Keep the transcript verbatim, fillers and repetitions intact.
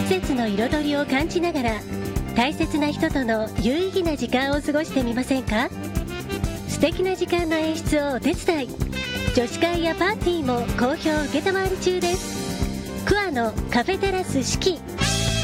節の彩りを感じながら大切な人との有意義な時間を過ごしてみませんか？素敵な時間の演出をお手伝い、女子会やパーティーも好評受けたまわり中です。クアのカフェテラス四季。